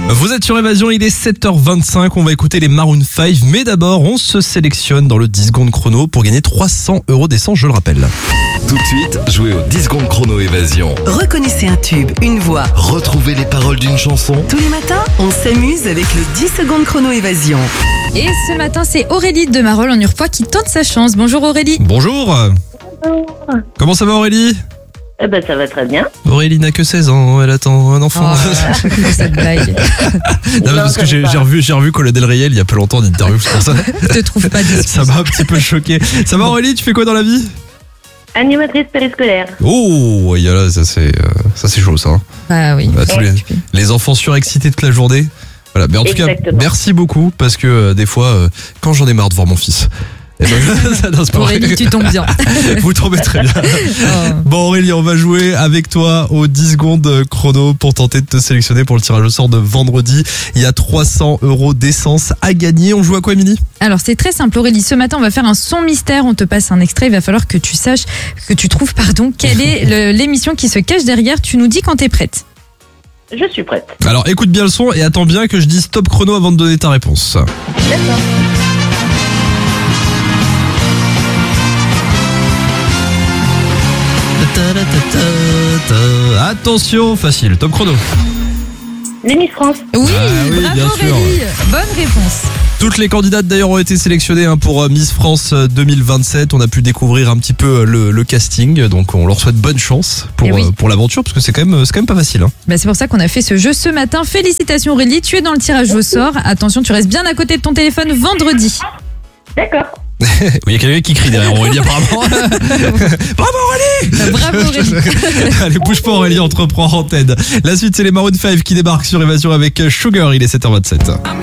Vous êtes sur Évasion, il est 7h25, on va écouter les Maroon 5, mais d'abord on se sélectionne dans le 10 secondes chrono pour gagner 300 € d'essence, je le rappelle. Tout de suite, jouez au 10 secondes chrono Évasion. Reconnaissez un tube, une voix. Retrouvez les paroles d'une chanson. Tous les matins, on s'amuse avec le 10 secondes chrono Évasion. Et ce matin, c'est Aurélie de Marolles en Urpois qui tente sa chance. Bonjour Aurélie. Bonjour. Comment ça va Aurélie ? Eh ben ça va très bien. Aurélie n'a que 16 ans, elle attend un enfant. Oh, cette blague. Non, mais parce que j'ai revu Cola Del Rey il y a peu longtemps en interview, c'est pour ça. Je te trouve pas d'excuse. Ça m'a un petit peu choqué. Ça va Aurélie, tu fais quoi dans la vie ? Animatrice périscolaire. Oh, là, ça c'est chaud ça. Bah oui. Tous les enfants surexcités toute la journée. Voilà, mais en tout cas, Exactement. merci beaucoup parce que des fois, quand j'en ai marre de voir mon fils, eh ben, ça c'est pas vrai. Aurélie, tu tombes bien. Vous tombez très bien. Oh. Bon Aurélie, on va jouer avec toi aux 10 secondes chrono pour tenter de te sélectionner pour le tirage au sort de vendredi. Il y a 300 € d'essence à gagner. On joue à quoi Émilie ? Alors c'est très simple Aurélie, ce matin on va faire un son mystère, on te passe un extrait, il va falloir que tu trouves quelle est l'émission qui se cache derrière, tu nous dis quand t'es prête. Je suis prête. Alors écoute bien le son et attends bien que je dise stop chrono avant de donner ta réponse. D'accord. Attention, facile, top chrono. Les Miss France. Oui, oui, bravo bien sûr. Aurélie, bonne réponse. Toutes les candidates d'ailleurs ont été sélectionnées pour Miss France 2027. On a pu découvrir un petit peu le casting, donc on leur souhaite bonne chance Eh oui. pour l'aventure parce que c'est quand même pas facile. Hein. Bah c'est pour ça qu'on a fait ce jeu ce matin. Félicitations Aurélie, tu es dans le tirage au sort. Attention, tu restes bien à côté de ton téléphone vendredi. D'accord. Oui, il y a quelqu'un qui crie derrière Aurélie apparemment. Bravo Aurélie. Bravo Aurélie. Allez, bouge pas Aurélie, on te reprend en antenne. La suite c'est les Maroon 5 qui débarquent sur Évasion avec Sugar, il est 7h27.